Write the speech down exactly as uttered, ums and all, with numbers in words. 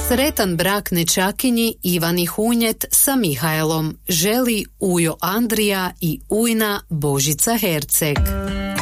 Sretan brak nečakinji Ivani Hunjet sa Mihaelom želi ujo Andrija i ujna Božica Herceg.